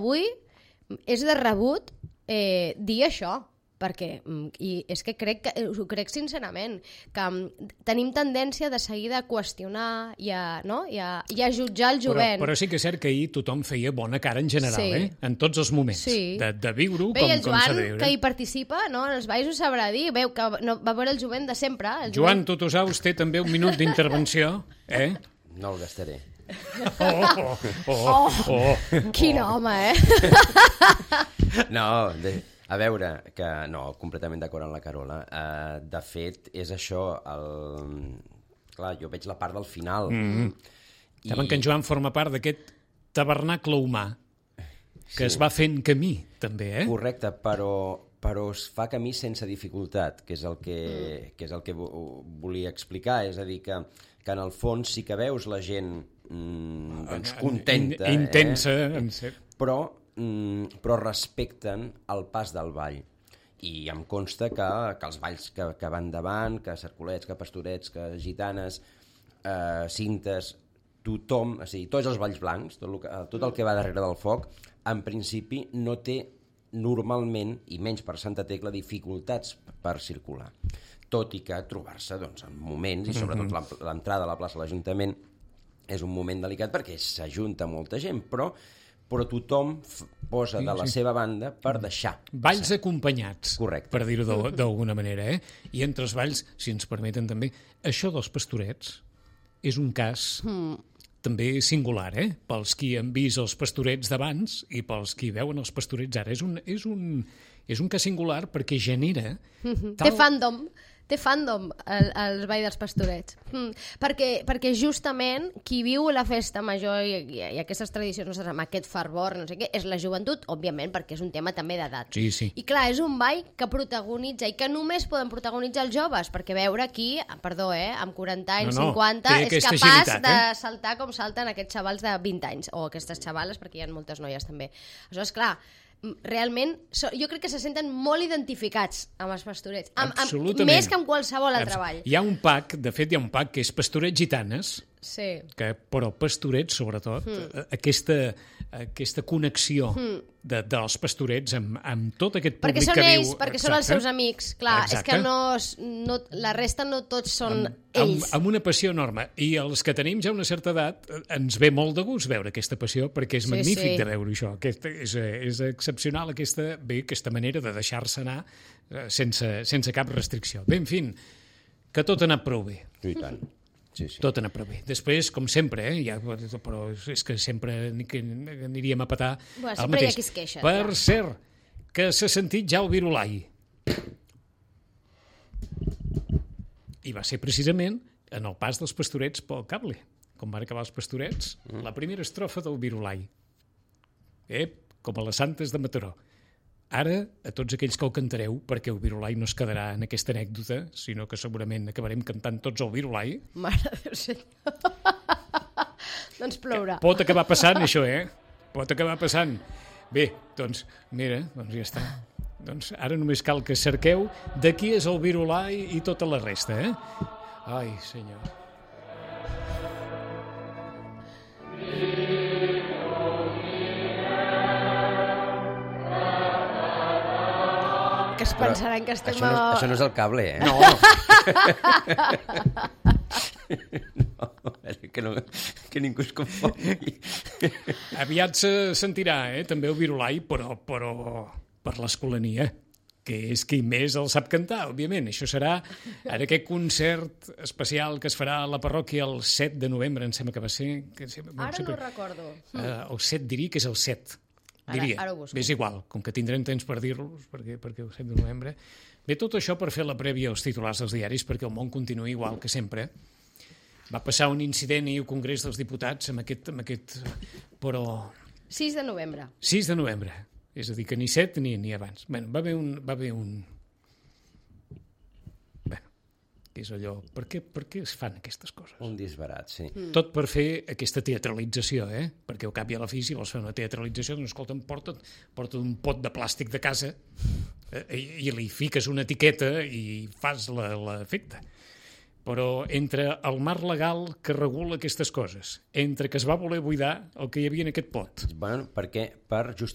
avui és de rebut dir això, perquè, i és que ho crec sincerament, que tenim tendència de seguida a qüestionar i a jutjar el jovent. Però sí que és cert que ahir tothom feia bona cara en general, en tots els moments, de viure-ho com s'ha de viure. Bé, el Joan, que hi participa, en els balls ho sabrà dir, veu que va veure el jovent de sempre. Joan Tutusaus té també un minut d'intervenció, No el gastaré. Quin home, No, a veure, que no, completament d'acord amb la Carola. De fet, és això, clar, jo veig la part del final. Saben que en Joan forma part d'aquest tabernacle humà, que es va fent camí, també, Correcte, però es fa camí sense dificultat, que és el que volia explicar. És a dir, que en el fons sí que veus la gent contenta, intensa, però respecten el pas del ball. I em consta que els balls que van davant, que cercolets, que pastorets, que gitanes, cintes, tothom, o sigui, tots els balls blancs, tot el que va darrere del foc, en principi no té normalment, i menys per Santa Tecla, dificultats per circular. Tot i que trobar-se en moments, i sobretot l'entrada a la plaça de l'Ajuntament, és un moment delicat perquè s'ajunta molta gent, però tothom posa de la seva banda per deixar. Balls acompanyats, correcte, per dir-ho d'alguna manera, I entre els balls, si ens permeten també, això dels pastorets és un cas també singular, pels qui han vist els pastorets d'abans i pels qui veuen els pastorets ara. És un cas singular perquè genera... Té fandom el ball dels pastorets. Perquè justament qui viu la festa major i aquestes tradicions amb aquest fervor, no sé què, és la joventut, òbviament, perquè és un tema també d'edat. Sí. I clar, és un ball que protagonitza i que només poden protagonitzar els joves, perquè veure aquí, perdó, amb 40 anys, 50, és capaç de saltar com salten aquests xavals de 20 anys, o aquestes xavales, perquè hi ha moltes noies també. Aleshores, clar, realment, jo crec que se senten molt identificats amb els pastorets, més que amb qualsevol altre ball. Hi ha un pack, de fet hi ha un pack que és pastorets gitanes, però pastorets sobretot, aquesta connexió dels pastorets amb tot aquest públic que viu... Perquè són ells, perquè són els seus amics, clar, és que la resta no tots són ells. Amb una passió enorme, i els que tenim ja una certa edat ens ve molt de gust veure aquesta passió, perquè és magnífic de veure això, és excepcional aquesta manera de deixar-se anar sense cap restricció. Bé, en fi, que tot ha anat prou bé. I tant. Sí. Tot ha anat prou bé. Després, com sempre, però és que sempre aniríem a petar el mateix. Hi ha qui es queixa. Per cert, que s'ha sentit ja el virulai. I va ser precisament en el pas dels pastorets pel cable. Com van acabar els pastorets, la primera estrofa del virulai. Com a les Santes de Mataró. Ara, a tots aquells que el cantareu, perquè el virulai no es quedarà en aquesta anècdota, sinó que segurament acabarem cantant tots el virulai. Mare de Déu, senyor. Doncs plourà. Pot acabar passant, això, Pot acabar passant. Bé, doncs, mira, ja està. Doncs ara només cal que cerqueu de qui és el virulai i tota la resta, Ai, senyor. Que es pensaran que estem... Això no és el cable, No. Que ningú es confongui. Aviat se sentirà, també el virulai, però per l'escolania, que és qui més el sap cantar, òbviament. Això serà en aquest concert especial que es farà a la parròquia el 7 de novembre, em sembla que va ser... Ara no recordo. El 7 diria que és el 7. Diria, és igual, com que tindrem temps per dir-los, perquè el 7 de novembre... Bé, tot això per fer la prèvia als titulars dels diaris, perquè el món continua igual que sempre. Va passar un incident ahir al Congrés dels Diputats amb aquest... Però... 6 de novembre. 6 de novembre. És a dir, que ni 7 ni abans. Bé, va haver un... Bé, que és allò... Per què es fan aquestes coses? Un disbarat, sí. Tot per fer aquesta teatralització, Perquè al cap i a la fi, si vols fer una teatralització, doncs, escolta'm, porta un pot de plàstic de casa i li fiques una etiqueta i fas l'efecte. Però entre el marc legal que regula aquestes coses, entre que es va voler buidar el que hi havia en aquest pot... Bueno, perquè per justificar